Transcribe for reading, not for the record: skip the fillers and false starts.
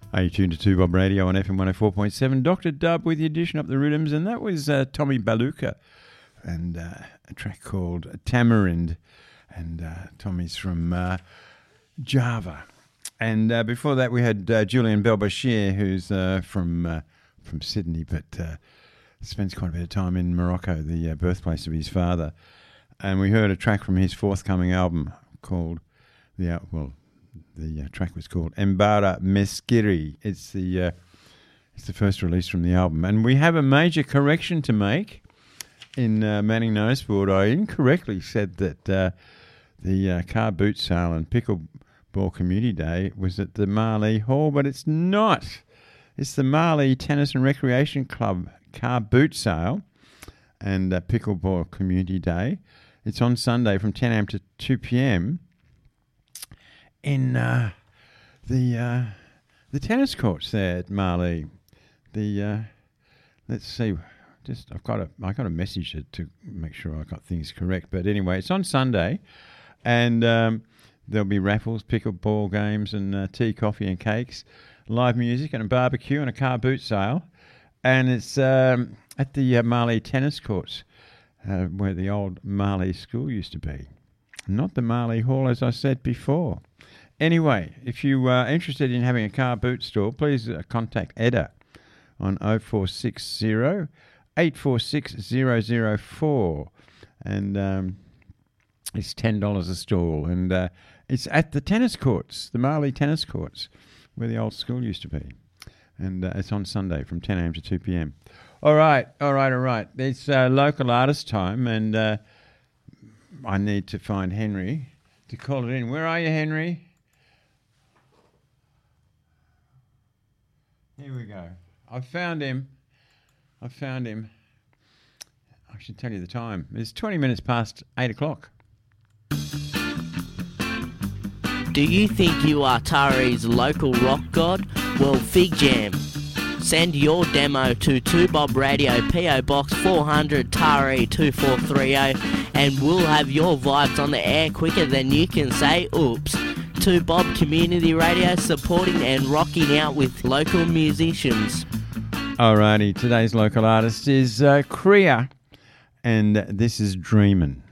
Are you tuned to 2 Bob Radio on FM 104.7? Dr. Dub with the addition up the rhythms, and that was Tommy Baluka and a track called Tamarind, and Tommy's from Java. And before that we had Julian Belbashir, who's from Sydney, but spends quite a bit of time in Morocco, the birthplace of his father. And we heard a track from his forthcoming album called the track was called Embara Meskiri. It's the first release from the album. And we have a major correction to make in Manning Noseboard. I incorrectly said that the car boot sale and pickleball community day was at the Marley Hall, but it's not. It's the Marley Tennis and Recreation Club car boot sale and pickleball community day. It's on Sunday from 10 a.m. to 2 p.m. in the tennis courts there at Marley. Let's see, I got a message to make sure I got things correct. But anyway, it's on Sunday, and there'll be raffles, pickleball games, and tea, coffee, and cakes, live music, and a barbecue, and a car boot sale. And it's at the Marley tennis courts, where the old Marley school used to be. Not the Marley Hall, as I said before. Anyway, if you are interested in having a car boot store, please contact Edda on 0460 846 004. And it's $10 a stall. And it's at the tennis courts, the Marley tennis courts, where the old school used to be. And it's on Sunday from 10 a.m. to 2 p.m. All right. It's local artist time, and I need to find Henry to call it in. Where are you, Henry? Here we go. I found him. I should tell you the time. It's 20 minutes past 8 o'clock. Do you think you are Tari's local rock god? Well, Fig Jam. Send your demo to 2Bob Radio, PO Box 400, Tari 2430, and we'll have your vibes on the air quicker than you can say oops. 2Bob Community Radio, supporting and rocking out with local musicians. Alrighty, today's local artist is Kriya, and this is Dreamin'.